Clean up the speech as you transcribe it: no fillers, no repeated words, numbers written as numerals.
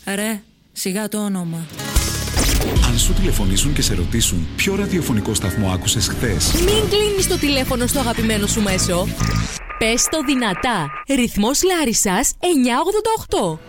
Ρε, σιγά το όνομα. Αν σου τηλεφωνήσουν και σε ρωτήσουν ποιο ραδιοφωνικό σταθμό άκουσες χθες, μην κλείνεις το τηλέφωνο στο αγαπημένο σου μέσο. Πες το δυνατά. Ρυθμός Λάρισσας 988.